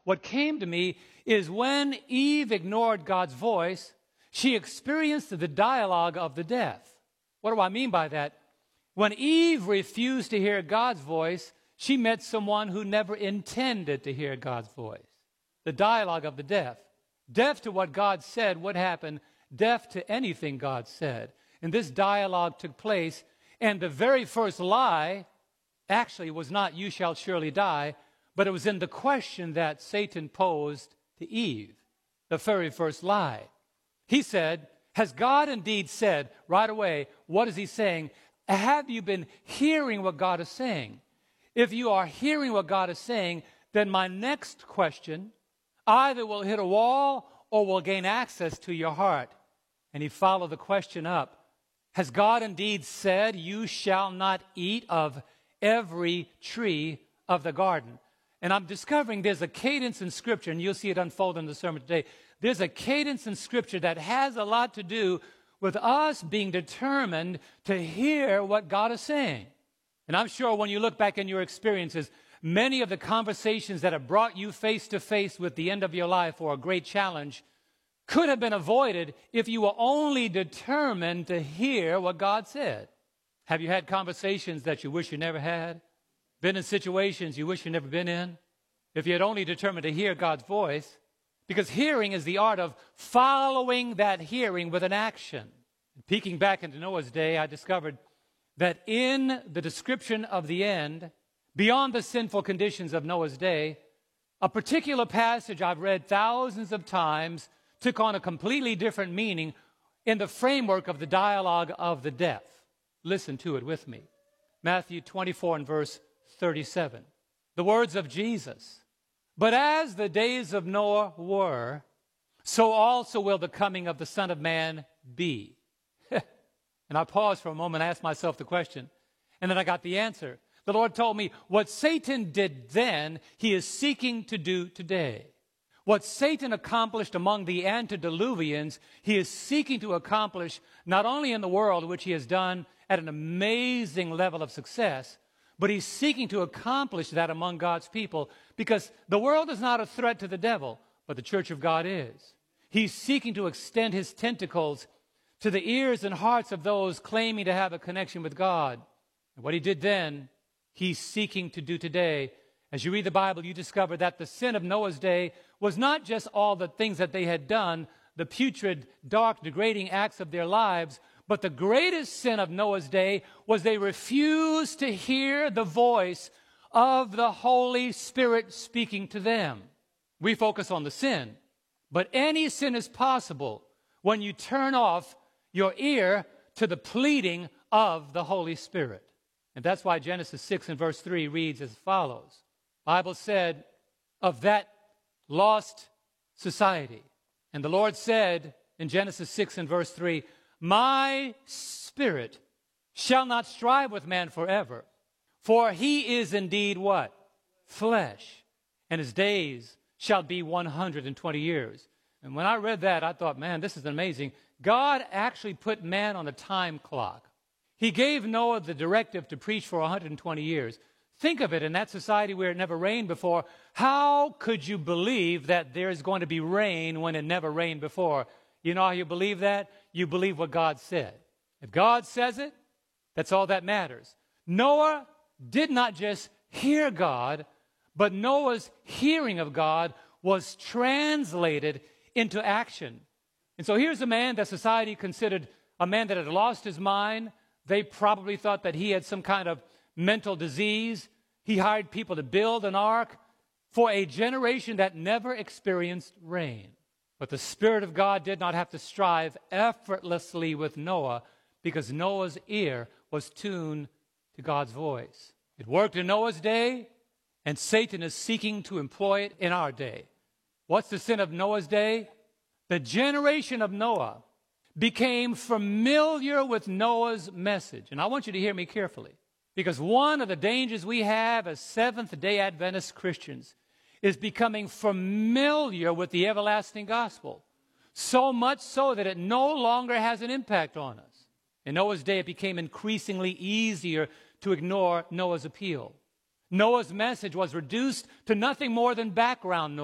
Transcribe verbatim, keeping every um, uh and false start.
what came to me is when Eve ignored God's voice, she experienced the dialogue of the deaf. What do I mean by that? When Eve refused to hear God's voice, she met someone who never intended to hear God's voice. The dialogue of the deaf. Deaf to what God said would happen, deaf to anything God said. And this dialogue took place, and the very first lie actually was not, "You shall surely die," but it was in the question that Satan posed to Eve, the very first lie. He said, has God indeed said, right away, what is he saying? Have you been hearing what God is saying? If you are hearing what God is saying, then my next question either will hit a wall or will gain access to your heart. And he followed the question up. Has God indeed said, you shall not eat of every tree of the garden? And I'm discovering there's a cadence in Scripture, and you'll see it unfold in the sermon today. There's a cadence in Scripture that has a lot to do with us being determined to hear what God is saying. And I'm sure when you look back in your experiences, many of the conversations that have brought you face to face with the end of your life or a great challenge could have been avoided if you were only determined to hear what God said. Have you had conversations that you wish you never had? Been in situations you wish you'd never been in? If you had only determined to hear God's voice, because hearing is the art of following that hearing with an action. Peeking back into Noah's day, I discovered that in the description of the end, beyond the sinful conditions of Noah's day, a particular passage I've read thousands of times took on a completely different meaning in the framework of the dialogue of the deaf. Listen to it with me. Matthew twenty-four and verse thirty-seven. The words of Jesus. But as the days of Noah were, so also will the coming of the Son of Man be. And I paused for a moment and asked myself the question, and then I got the answer. The Lord told me, what Satan did then, he is seeking to do today. What Satan accomplished among the antediluvians, he is seeking to accomplish not only in the world, which he has done at an amazing level of success, but he's seeking to accomplish that among God's people, because the world is not a threat to the devil, but the church of God is. He's seeking to extend his tentacles to the ears and hearts of those claiming to have a connection with God. And what he did then, he's seeking to do today. As you read the Bible, you discover that the sin of Noah's day was not just all the things that they had done, the putrid, dark, degrading acts of their lives, but the greatest sin of Noah's day was they refused to hear the voice of the Holy Spirit speaking to them. We focus on the sin, but any sin is possible when you turn off your ear to the pleading of the Holy Spirit. And that's why Genesis six and verse three reads as follows. The Bible said of that lost society, and the Lord said in Genesis six and verse three, my spirit shall not strive with man forever, for he is indeed what? Flesh, and his days shall be one hundred twenty years. And when I read that, I thought, man, this is amazing. God actually put man on a time clock. He gave Noah the directive to preach for one hundred twenty years. Think of it, in that society where it never rained before, how could you believe that there is going to be rain when it never rained before? You know how you believe that? You believe what God said. If God says it, that's all that matters. Noah did not just hear God, but Noah's hearing of God was translated into action. And so here's a man that society considered a man that had lost his mind. They probably thought that he had some kind of mental disease. He hired people to build an ark for a generation that never experienced rain. But the Spirit of God did not have to strive effortlessly with Noah, because Noah's ear was tuned to God's voice. It worked in Noah's day, and Satan is seeking to employ it in our day. What's the sin of Noah's day? The generation of Noah became familiar with Noah's message. And I want you to hear me carefully, because one of the dangers we have as Seventh-day Adventist Christians is becoming familiar with the everlasting gospel, so much so that it no longer has an impact on us. In Noah's day, it became increasingly easier to ignore Noah's appeal. Noah's message was reduced to nothing more than background noise.